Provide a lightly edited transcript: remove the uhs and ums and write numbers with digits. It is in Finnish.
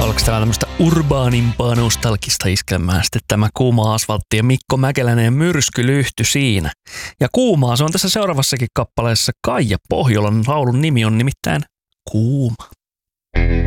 seuraavaksi täällä tämmöistä urbaanimpaa nostalgista iskelmää. Sitten tämä Kuuma asfaltti ja Mikko Mäkeläinen ja Myrskylyhty siinä. Ja Kuumaa se on tässä seuraavassakin kappaleessa. Kaija Pohjolan laulun nimi on nimittäin Kuuma.